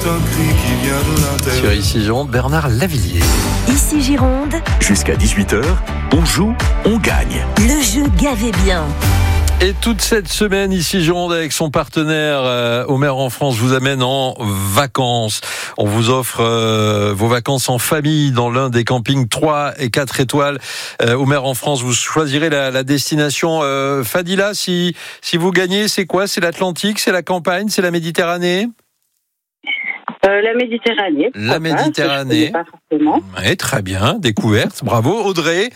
un cri qui vient de l'intérieur. Sur Ici Gironde, Bernard Lavilliers. Ici Gironde, Jusqu'à 18h, on joue, on gagne. le jeu Gavez bien. Et toute cette semaine, Ici Gironde, avec son partenaire Omer en France, vous amène en vacances. On vous offre vos vacances en famille dans l'un des campings 3 et 4 étoiles. Omer en France, vous choisirez la destination. Fadila, si vous gagnez, c'est quoi? C'est l'Atlantique, c'est la campagne, c'est la Méditerranée? La Méditerranée. La Méditerranée. Pas forcément. Oui, très bien, découverte. Bravo. Audrey?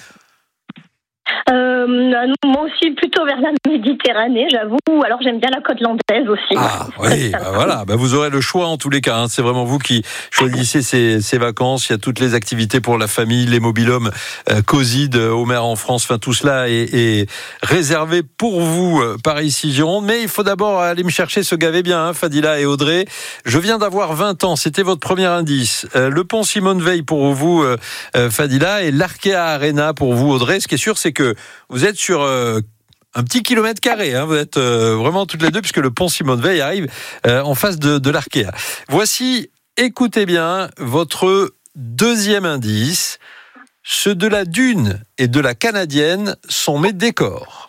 Moi aussi, plutôt vers la Méditerranée, j'avoue. Alors, j'aime bien la côte landaise aussi. Ah oui, voilà. Vous aurez le choix en tous les cas. Hein. C'est vraiment vous qui choisissez ces vacances. Il y a toutes les activités pour la famille, les mobil-homes, Cosy de Omer en France. Enfin, tout cela est réservé pour vous par Ici Gironde. Mais il faut d'abord aller me chercher ce Gavez bien, hein, Fadila et Audrey. Je viens d'avoir 20 ans. C'était votre premier indice. Le pont Simone Veil pour vous, Fadila, et l'Arkea Arena pour vous, Audrey. Ce qui est sûr, c'est que vous êtes sur un petit kilomètre carré, hein, vous êtes vraiment toutes les deux, puisque le pont Simone Veil arrive en face de l'Arkea. Voici, écoutez bien, votre deuxième indice. Ceux de la Dune et de la Canadienne sont mes décors.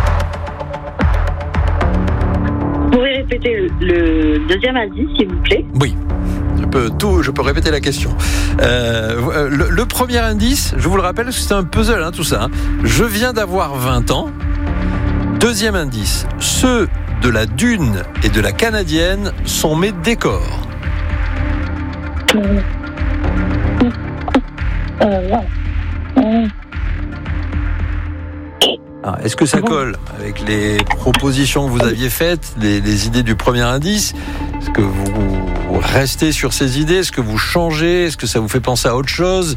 Vous pouvez répéter le deuxième indice, s'il vous plaît? Oui. Je peux répéter la question. Le premier indice, je vous le rappelle, parce que c'est un puzzle, hein, tout ça. Hein. Je viens d'avoir 20 ans. Deuxième indice, ceux de la Dune et de la Canadienne sont mes décors. Alors, est-ce que ça colle avec les propositions que vous aviez faites, les idées du premier indice? Est-ce que vous restez sur ces idées? Est-ce que vous changez? Est-ce que ça vous fait penser à autre chose?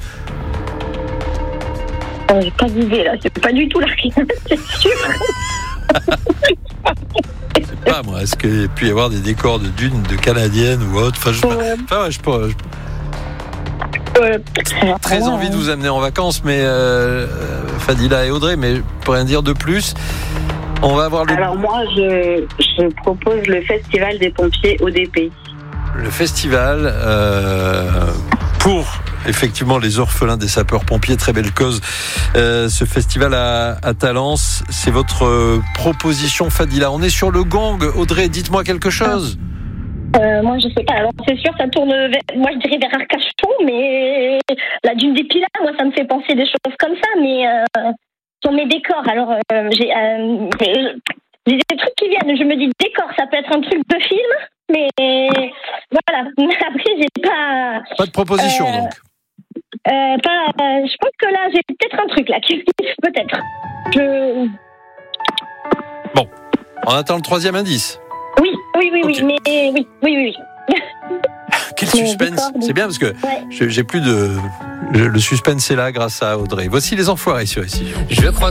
J'ai pas d'idée là, c'est pas du tout l'Arkea, c'est sûr. Je sais pas moi, est-ce qu'il peut y avoir des décors de Dune, de Canadienne ou autre? Enfin, je sais pas. Très envie de vous amener en vacances, mais Fadila et Audrey, mais pour rien dire de plus, on va avoir Alors moi, je propose le Festival des pompiers ODP. Le festival pour effectivement les orphelins des sapeurs-pompiers, très belle cause. Ce festival à Talence, c'est votre proposition, Fadila. On est sur le gong. Audrey, dites-moi quelque chose. Moi, je sais pas. Alors, c'est sûr, ça tourne moi, je dirais vers Arcachon, mais la Dune des Pilat, moi, ça me fait penser des choses comme ça, mais sur mes décors. Alors, j'ai des trucs qui viennent. Je me dis décor, ça peut être un truc de film, mais voilà. Après, j'ai pas. Pas de proposition, donc. Je pense que là, j'ai peut-être un truc là qui peut-être. Bon, on attend le troisième indice. Oui, Okay. mais oui. Quel suspense. C'est bien parce que j'ai plus de... Le suspense est là grâce à Audrey. Voici les enfoirés sur Ici. Je crois